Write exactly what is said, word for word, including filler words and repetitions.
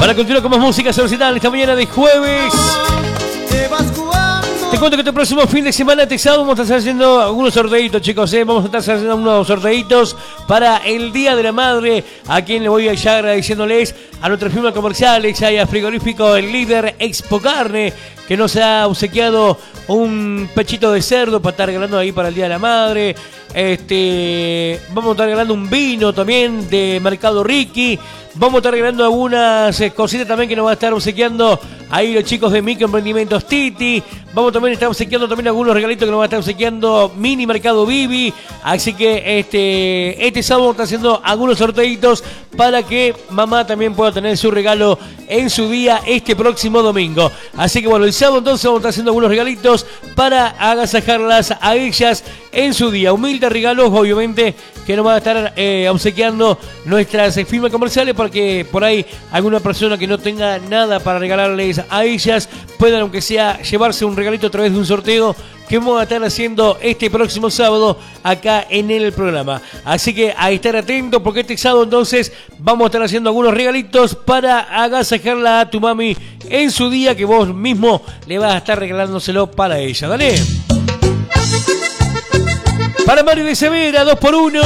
Para continuar con más música solicitable esta mañana de jueves. Te cuento que este próximo fin de semana, este sábado, vamos a estar haciendo algunos sorteitos, chicos. ¿eh? Vamos a estar haciendo unos sorteitos para el Día de la Madre, a quien le voy a ya agradeciéndoles a nuestra firma comercial, Exaya Frigorífico, el líder Expo Carne, que nos ha obsequiado un pechito de cerdo para estar regalando ahí para el Día de la Madre. Este, vamos a estar regalando un vino también de Mercado Ricky. Vamos a estar regalando algunas eh, cositas también que nos va a estar obsequiando ahí los chicos de Microemprendimientos Titi. Vamos también a estar obsequiando también algunos regalitos que nos va a estar obsequiando Mini Mercado Vivi. Así que este, este sábado está haciendo algunos sorteitos para que mamá también pueda tener su regalo en su día este próximo domingo. Así que bueno, el sábado entonces vamos a estar haciendo algunos regalitos para agasajarlas a ellas en su día. Humildes regalos, obviamente, que nos va a estar eh, obsequiando nuestras eh, firmas comerciales para que por ahí alguna persona que no tenga nada para regalarles a ellas puedan, aunque sea, llevarse un regalito a través de un sorteo que vamos a estar haciendo este próximo sábado acá en el programa. Así que a estar atentos, porque este sábado entonces vamos a estar haciendo algunos regalitos para agasajarla a tu mami en su día, que vos mismo le vas a estar regalándoselo para ella. ¿Dale? Para Mario de Severa, dos por uno.